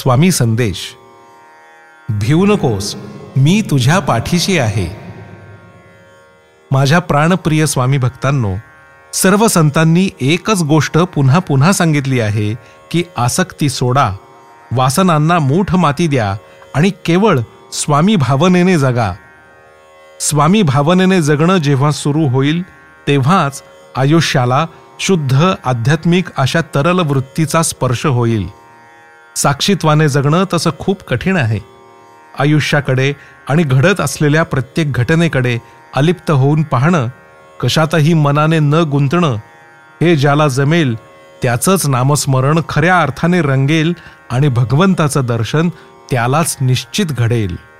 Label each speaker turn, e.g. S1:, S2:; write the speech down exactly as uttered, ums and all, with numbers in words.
S1: स्वामी संदेश. भिवू नकोस, मी तुझ्या पाठीशी आहे. माझ्या प्राणप्रिय स्वामी भक्तांनो, सर्व संतांनी एकच गोष्ट पुन्हा पुन्हा सांगितली आहे की आसक्ती सोडा, वासनांना मूठ माती द्या आणि केवळ स्वामी भावनेने जगा. स्वामी भावनेने जगणं जेव्हा सुरू होईल तेव्हाच आयुष्याला शुद्ध आध्यात्मिक अशा तरल वृत्तीचा स्पर्श होईल. साक्षीत्वाने जगणं तसं खूप कठीण आहे. आयुष्याकडे आणि घडत असलेल्या प्रत्येक घटनेकडे अलिप्त होऊन पाहणं, कशातही मनाने न गुंतणं, हे ज्याला जमेल त्याचंच नामस्मरण खऱ्या अर्थाने रंगेल आणि भगवंताचं दर्शन त्यालाच निश्चित घडेल.